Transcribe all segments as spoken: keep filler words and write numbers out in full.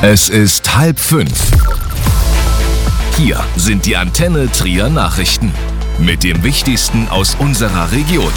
Es ist halb fünf. Hier sind die Antenne Trier Nachrichten mit dem Wichtigsten aus unserer Region.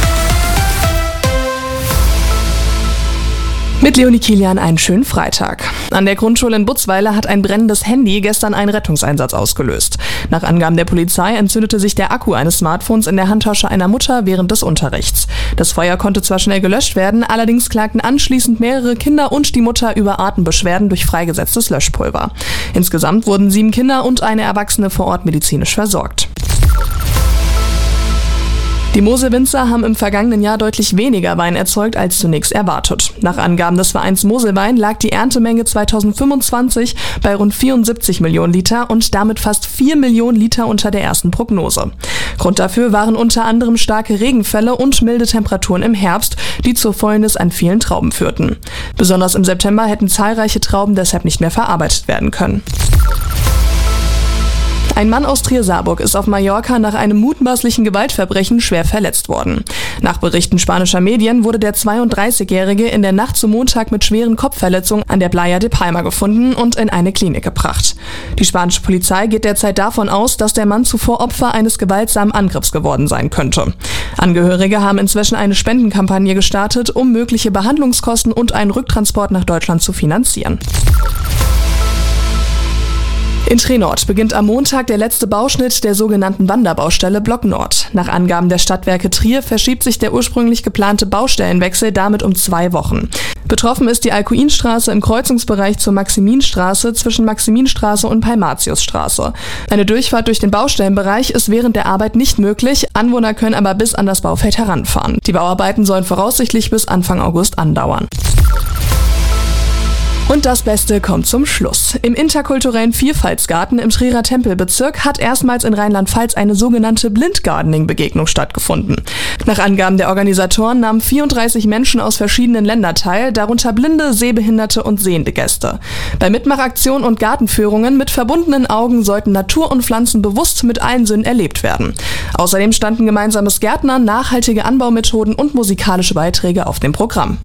Mit Leonie Kilian einen schönen Freitag. An der Grundschule in Butzweiler hat ein brennendes Handy gestern einen Rettungseinsatz ausgelöst. Nach Angaben der Polizei entzündete sich der Akku eines Smartphones in der Handtasche einer Mutter während des Unterrichts. Das Feuer konnte zwar schnell gelöscht werden, allerdings klagten anschließend mehrere Kinder und die Mutter über Atembeschwerden durch freigesetztes Löschpulver. Insgesamt wurden sieben Kinder und eine Erwachsene vor Ort medizinisch versorgt. Die Moselwinzer haben im vergangenen Jahr deutlich weniger Wein erzeugt als zunächst erwartet. Nach Angaben des Vereins Moselwein lag die Erntemenge zweitausendfünfundzwanzig bei rund vierundsiebzig Millionen Liter und damit fast vier Millionen Liter unter der ersten Prognose. Grund dafür waren unter anderem starke Regenfälle und milde Temperaturen im Herbst, die zur Fäulnis an vielen Trauben führten. Besonders im September hätten zahlreiche Trauben deshalb nicht mehr verarbeitet werden können. Ein Mann aus Trier-Saarburg ist auf Mallorca nach einem mutmaßlichen Gewaltverbrechen schwer verletzt worden. Nach Berichten spanischer Medien wurde der zweiunddreißigjährige in der Nacht zum Montag mit schweren Kopfverletzungen an der Playa de Palma gefunden und in eine Klinik gebracht. Die spanische Polizei geht derzeit davon aus, dass der Mann zuvor Opfer eines gewaltsamen Angriffs geworden sein könnte. Angehörige haben inzwischen eine Spendenkampagne gestartet, um mögliche Behandlungskosten und einen Rücktransport nach Deutschland zu finanzieren. In Trier Nord beginnt am Montag der letzte Bauschnitt der sogenannten Wanderbaustelle Block Nord. Nach Angaben der Stadtwerke Trier verschiebt sich der ursprünglich geplante Baustellenwechsel damit um zwei Wochen. Betroffen ist die Alkuinstraße im Kreuzungsbereich zur Maximinstraße zwischen Maximinstraße und Palmatiusstraße. Eine Durchfahrt durch den Baustellenbereich ist während der Arbeit nicht möglich, Anwohner können aber bis an das Baufeld heranfahren. Die Bauarbeiten sollen voraussichtlich bis Anfang August andauern. Und das Beste kommt zum Schluss. Im interkulturellen Vielfaltsgarten im Trierer Tempelbezirk hat erstmals in Rheinland-Pfalz eine sogenannte Blind-Gardening-Begegnung stattgefunden. Nach Angaben der Organisatoren nahmen vierunddreißig Menschen aus verschiedenen Ländern teil, darunter blinde, sehbehinderte und sehende Gäste. Bei Mitmachaktionen und Gartenführungen mit verbundenen Augen sollten Natur und Pflanzen bewusst mit allen Sinnen erlebt werden. Außerdem standen gemeinsames Gärtnern, nachhaltige Anbaumethoden und musikalische Beiträge auf dem Programm.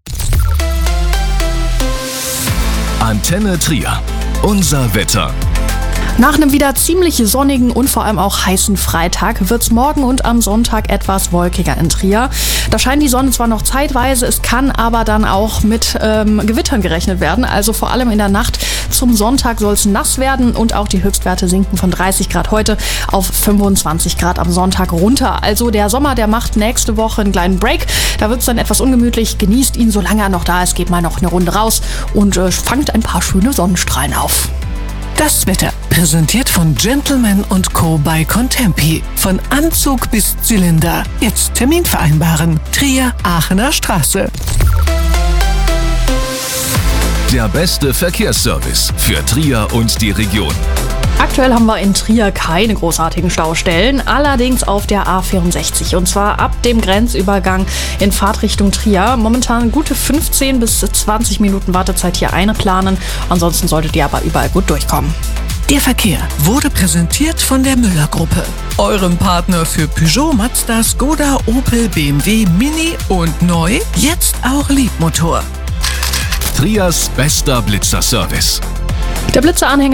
Antenne Trier. Unser Wetter. Nach einem wieder ziemlich sonnigen und vor allem auch heißen Freitag wird's morgen und am Sonntag etwas wolkiger in Trier. Da scheint die Sonne zwar noch zeitweise, es kann aber dann auch mit ähm, Gewittern gerechnet werden. Also vor allem in der Nacht zum Sonntag soll es nass werden und auch die Höchstwerte sinken von dreißig Grad heute auf fünfundzwanzig Grad am Sonntag runter. Also der Sommer, der macht nächste Woche einen kleinen Break. Da wird's dann etwas ungemütlich. Genießt ihn, solange er noch da ist. Geht mal noch eine Runde raus und äh, fangt ein paar schöne Sonnenstrahlen auf. Das Wetter, präsentiert von Gentleman und Co. bei Contempi. Von Anzug bis Zylinder. Jetzt Termin vereinbaren. Trier, Aachener Straße. Der beste Verkehrsservice für Trier und die Region. Aktuell haben wir in Trier keine großartigen Staustellen, allerdings auf der A vierundsechzig und zwar ab dem Grenzübergang in Fahrtrichtung Trier. Momentan gute fünfzehn bis zwanzig Minuten Wartezeit hier einplanen, ansonsten solltet ihr aber überall gut durchkommen. Der Verkehr wurde präsentiert von der Müller-Gruppe, eurem Partner für Peugeot, Mazda, Skoda, Opel, B M W, Mini und neu, jetzt auch Leapmotor. Triers bester Blitzerservice. Der Blitzeranhänger